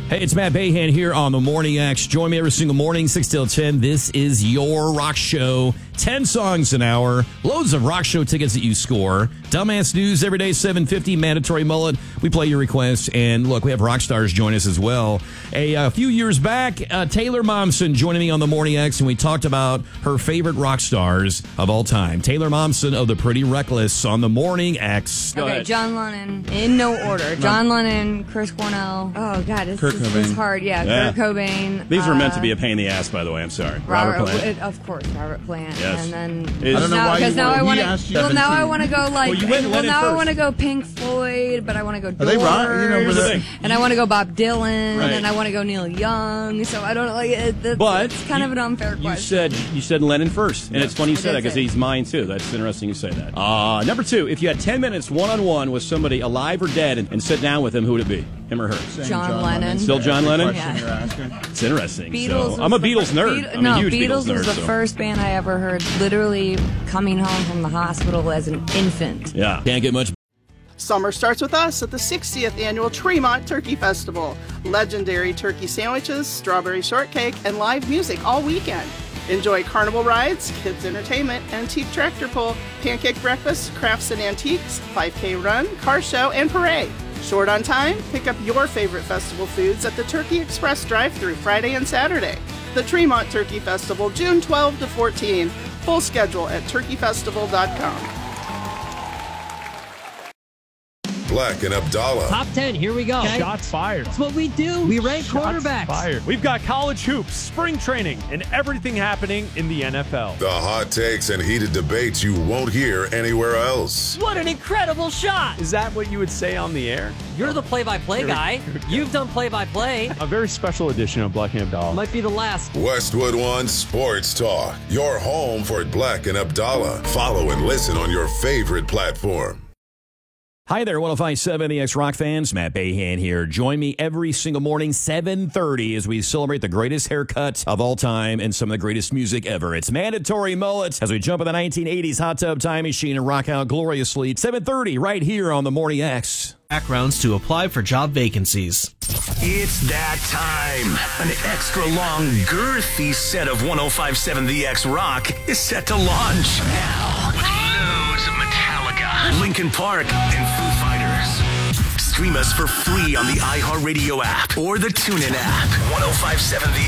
Hey, it's Matt Bayhan here on the Morning X. Join me every single morning, 6 till 10. This is your rock show. 10 songs an hour. Loads of rock show tickets that you score. Dumbass News every day, 7:50. Mandatory Mullet. We play your requests. And look, we have rock stars join us as well. A few years back, Taylor Momsen joining me on the Morning X, and we talked about her favorite rock stars of all time. Taylor Momsen of the Pretty Reckless on the Morning X. Go ahead. John Lennon, in no order. John Lennon, Chris Cornell. Oh, God, it's hard. Yeah, Kurt Cobain. These were meant to be a pain in the ass, by the way. I'm sorry. Robert Plant. Of course, Robert Plant. Yes. And then I don't know why you now I want to. Well, now I want to go like. Now I want to go Pink Floyd, but I want to go. Are they rock? Here's the thing. And I want to go Bob Dylan, Right. and I want to go Neil Young. So I don't know. But it's kind of an unfair question. You said Lennon first, and it's funny you said that did because say he's mine too. That's interesting you say that. Number 2, if you had 10 minutes one-on-one with somebody alive or dead and sit down with him, who would it be? Him or her? John Lennon. Still John Lennon? Yeah. You're asking. It's interesting. Beatles So, I'm a Beatles nerd. I'm a huge Beatles nerd. Was the first band I ever heard literally coming home from the hospital as an infant. Yeah. Can't get much. Summer starts with us at the 60th Annual Tremont Turkey Festival. Legendary turkey sandwiches, strawberry shortcake, and live music all weekend. Enjoy carnival rides, kids entertainment, antique tractor pull, pancake breakfast, crafts and antiques, 5K run, car show, and parade. Short on time? Pick up your favorite festival foods at the Turkey Express drive-thru Friday and Saturday. The Tremont Turkey Festival, June 12 to 14. Full schedule at turkeyfestival.com. Black and Abdallah. Top 10, here we go. Shots fired. That's what we do. We rank quarterbacks. Fired. We've got college hoops, spring training, and everything happening in the NFL. The hot takes and heated debates you won't hear anywhere else. What an incredible shot. Is that what you would say on the air? You're the play-by-play guy. You've done play-by-play. A very special edition of Black and Abdallah. Might be the last. Westwood One Sports Talk. Your home for Black and Abdallah. Follow and listen on your favorite platform. Hi there, 105.7 The X Rock fans. Matt Bayhan here. Join me every single morning, 7:30, as we celebrate the greatest haircut of all time and some of the greatest music ever. It's Mandatory Mullet as we jump in the 1980s hot tub time machine and rock out gloriously. 7:30 right here on the Morning X. Backgrounds to apply for job vacancies. It's that time. An extra long, girthy set of 105.7 The X Rock is set to launch now. With loads of Metallica, Linkin Park, and Foo Fighters. Stream us for free on the iHeartRadio app or the TuneIn app. 105.7 The